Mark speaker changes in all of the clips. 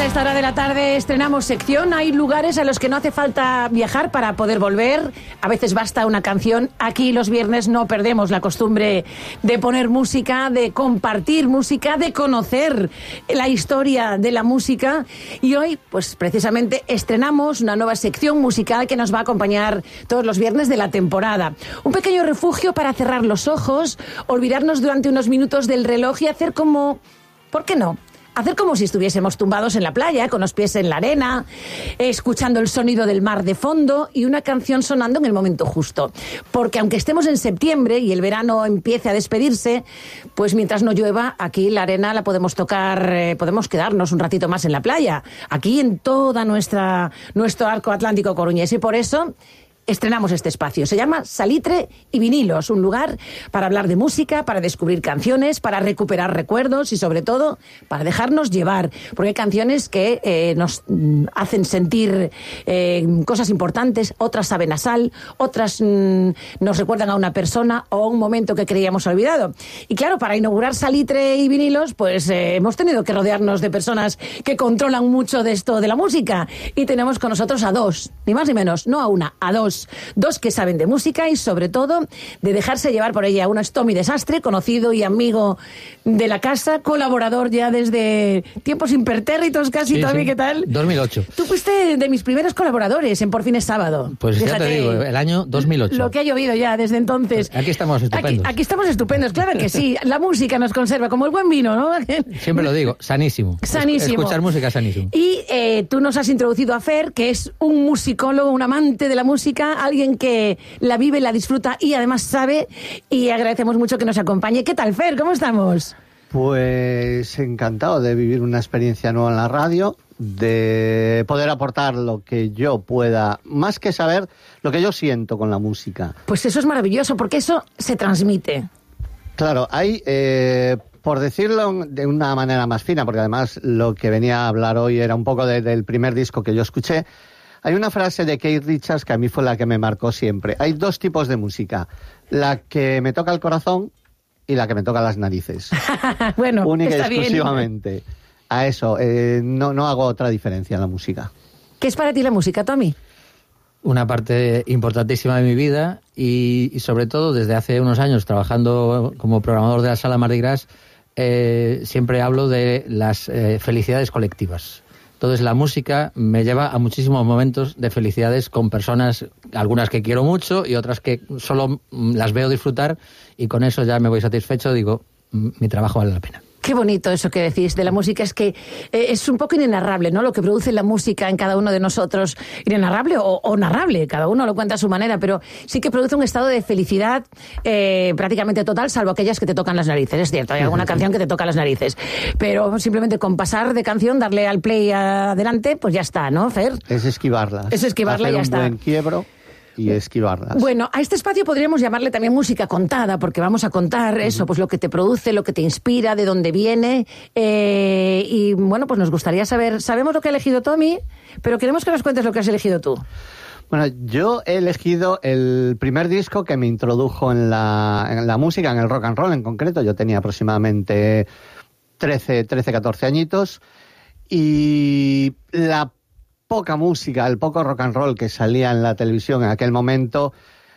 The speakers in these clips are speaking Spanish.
Speaker 1: esta hora de la tarde estrenamos sección. Hay lugares a los que no hace falta viajar para poder volver. A veces basta una canción. Aquí los viernes no perdemos la costumbre de poner música, de compartir música, de conocer la historia de la música. Y hoy, pues precisamente, estrenamos una nueva sección musical que nos va a acompañar todos los viernes de la temporada. Un pequeño refugio para cerrar los ojos, olvidarnos durante unos minutos del reloj y hacer como... ¿Por qué no? Hacer como si estuviésemos tumbados en la playa, con los pies en la arena, escuchando el sonido del mar de fondo y una canción sonando en el momento justo. Porque aunque estemos en septiembre y el verano empiece a despedirse, pues mientras no llueva, aquí la arena la podemos tocar, podemos quedarnos un ratito más en la playa, aquí en toda nuestro arco atlántico coruñés. Y por eso... estrenamos este espacio. Se llama Salitre y Vinilos, un lugar para hablar de música, para descubrir canciones, para recuperar recuerdos y, sobre todo, para dejarnos llevar. Porque hay canciones que nos hacen sentir cosas importantes, otras saben a sal, otras nos recuerdan a una persona o a un momento que creíamos olvidado. Y claro, para inaugurar Salitre y Vinilos, pues hemos tenido que rodearnos de personas que controlan mucho de esto de la música. Y tenemos con nosotros a dos, ni más ni menos, no a una, a dos. Dos que saben de música y, sobre todo, de dejarse llevar por ella. Uno es Tommy Desastre, conocido y amigo de la casa, colaborador ya desde tiempos impertérritos casi. Sí, Tommy, sí. ¿Qué tal?
Speaker 2: 2008.
Speaker 1: Tú fuiste de mis primeros colaboradores en Por fin es sábado.
Speaker 2: Pues
Speaker 1: fíjate,
Speaker 2: ya te digo, el año 2008.
Speaker 1: Lo que ha llovido ya desde entonces.
Speaker 2: Aquí estamos estupendos.
Speaker 1: Aquí estamos estupendos, claro que sí. La música nos conserva, como el buen vino, ¿no?
Speaker 2: Siempre lo digo, sanísimo.
Speaker 1: Sanísimo.
Speaker 2: Escuchar música sanísimo.
Speaker 1: Y tú nos has introducido a Fer, que es un musicólogo, un amante de la música, alguien que la vive, la disfruta y además sabe, y agradecemos mucho que nos acompañe. ¿Qué tal, Fer? ¿Cómo estamos?
Speaker 3: Pues encantado de vivir una experiencia nueva en la radio, de poder aportar lo que yo pueda, más que saber, lo que yo siento con la música.
Speaker 1: Pues eso es maravilloso, porque eso se transmite.
Speaker 3: Claro, hay... por decirlo de una manera más fina, porque además lo que venía a hablar hoy era un poco del primer disco que yo escuché. Hay una frase de Keith Richards que a mí fue la que me marcó siempre. Hay dos tipos de música. La que me toca el corazón y la que me toca las narices.
Speaker 1: Bueno,
Speaker 3: única y
Speaker 1: está
Speaker 3: exclusivamente.
Speaker 1: Bien.
Speaker 3: A eso. No hago otra diferencia en la música.
Speaker 1: ¿Qué es para ti la música, Tommy?
Speaker 2: Una parte importantísima de mi vida y sobre todo desde hace unos años trabajando como programador de la Sala Mardi Gras, siempre hablo de las felicidades colectivas. Entonces la música me lleva a muchísimos momentos de felicidades con personas, algunas que quiero mucho y otras que solo las veo disfrutar, y con eso ya me voy satisfecho, digo, mi trabajo vale la pena.
Speaker 1: Qué bonito eso que decís de la música, es que es un poco inenarrable, ¿no? Lo que produce la música en cada uno de nosotros, inenarrable o narrable, cada uno lo cuenta a su manera, pero sí que produce un estado de felicidad prácticamente total, salvo aquellas que te tocan las narices, es cierto, hay alguna canción que te toca las narices, pero simplemente con pasar de canción, darle al play adelante, pues ya está, ¿no, Fer?
Speaker 3: Es esquivarlas.
Speaker 1: Es esquivarla y ya está.
Speaker 3: Hacer un buen quiebro y esquivarlas.
Speaker 1: Bueno, a este espacio podríamos llamarle también música contada, porque vamos a contar eso, pues lo que te produce, lo que te inspira, de dónde viene, y bueno, pues nos gustaría saber, sabemos lo que ha elegido Tommy, pero queremos que nos cuentes lo que has elegido tú.
Speaker 3: Bueno, yo he elegido el primer disco que me introdujo en la música, en el rock and roll en concreto. Yo tenía aproximadamente 13, 14 añitos, y la poca música, el poco rock and roll que salía en la televisión en aquel momento,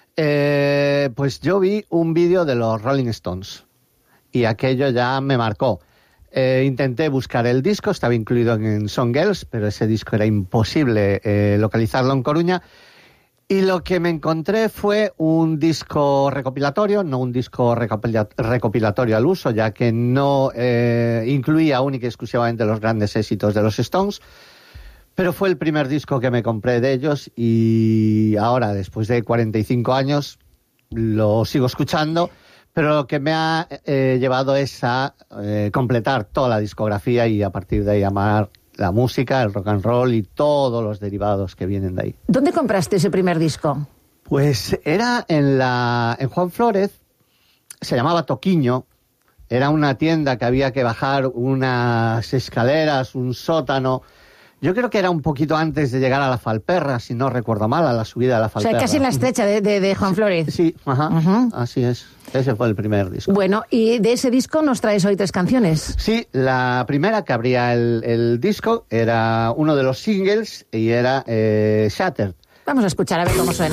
Speaker 3: pues yo vi un vídeo de los Rolling Stones y aquello ya me marcó. Intenté buscar el disco, estaba incluido en Song Girls, pero ese disco era imposible localizarlo en Coruña, y lo que me encontré fue un disco recopilatorio, no un disco recopilatorio al uso, ya que no incluía única y exclusivamente los grandes éxitos de los Stones. Pero fue el primer disco que me compré de ellos, y ahora, después de 45 años, lo sigo escuchando, pero lo que me ha llevado es a completar toda la discografía y a partir de ahí amar la música, el rock and roll y todos los derivados que vienen de ahí.
Speaker 1: ¿Dónde compraste ese primer disco?
Speaker 3: Pues era en Juan Flórez, se llamaba Toquiño. Era una tienda que había que bajar unas escaleras, un sótano, Yo creo que era un poquito antes de llegar a la Falperra, si no recuerdo mal, a la subida de la
Speaker 1: O
Speaker 3: Falperra.
Speaker 1: sea, casi en la estrecha de Juan Flórez.
Speaker 3: Sí, así es. Ese fue el primer disco.
Speaker 1: Bueno, y de ese disco nos traes hoy 3 canciones.
Speaker 3: Sí, la primera que abría el disco era uno de los singles y era Shattered.
Speaker 1: Vamos a escuchar a ver cómo suena.